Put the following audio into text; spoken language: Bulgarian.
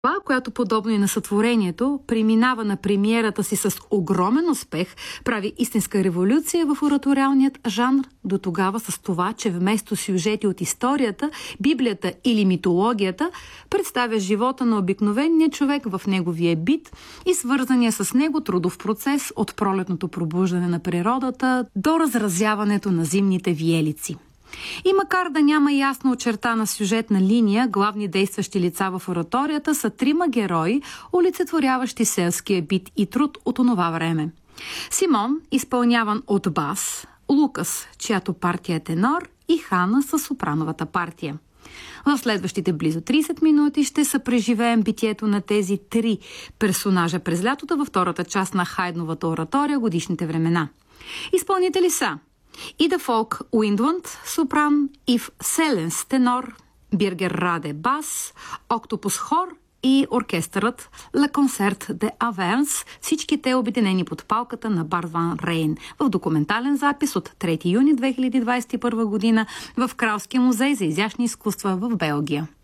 Това, която подобно и на сътворението, преминава на премиерата си с огромен успех, прави истинска революция в ораториалният жанр, до тогава с това, че вместо сюжети от историята, Библията или митологията, представя живота на обикновения човек в неговия бит и свързания с него трудов процес от пролетното пробуждане на природата до разразяването на зимните виелици. И макар да няма ясно очертана сюжетна линия, главни действащи лица в ораторията са трима герои, олицетворяващи селския бит и труд от онова време. Симон, изпълняван от бас, Лукас, чиято партия е тенор, и Хана със сопрановата партия. В следващите близо 30 минути ще съпреживеем битието на тези три персонажа през лятото във втората част на Хайдновата оратория "Годишните времена". Изпълнители са Ида Фолк Уиндланд, сопран, Ив Селенс, тенор, Биргер Раде, бас, Октопус хор и оркестърът Le Concert de Averns, всички те обединени под палката на Барт Ван Рейн в документален запис от 3 юни 2021 година в Кралския музей за изящни изкуства в Белгия.